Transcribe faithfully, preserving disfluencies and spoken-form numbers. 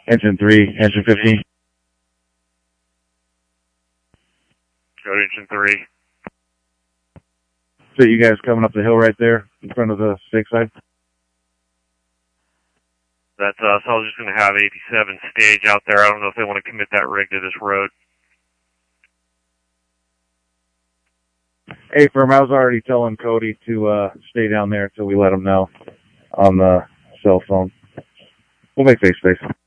Engine three, engine fifteen. Go to engine three. So you guys coming up the hill right there in front of the stake side? That's us. I was just going to have eighty-seven stage out there. I don't know if they want to commit that rig to this road. Hey, firm, I was already telling Cody to uh, stay down there until we let him know on the cell phone. We'll make face-to-face.